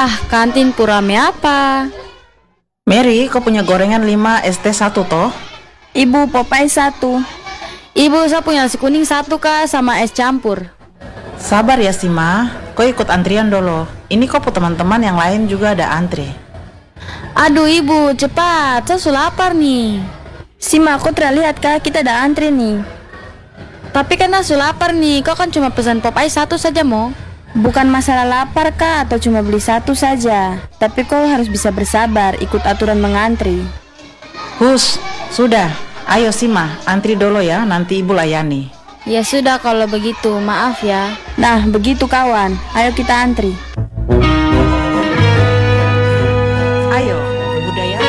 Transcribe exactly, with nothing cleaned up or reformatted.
Ah, kantin kurame apa? Mary, kau punya gorengan lima, es teh satu toh? Ibu, Popeye satu. Ibu, saya punya nasi kuning satu kak sama es campur. Sabar ya Sima, kau ikut antrian dulu. Ini kau teman-teman yang lain juga ada antri. Aduh ibu, cepat, saya sudah lapar nih. Sima, kok terlihat kak kita ada antri nih. Tapi kan saya sudah lapar nih, kau kan cuma pesan Popeye satu saja mo. Bukan masalah lapar kak atau cuma beli satu saja, tapi kau harus bisa bersabar, ikut aturan mengantri. Hus, sudah. Ayo Sima, antri dulu ya, nanti ibu layani. Ya sudah kalau begitu, maaf ya. Nah begitu kawan, ayo kita antri.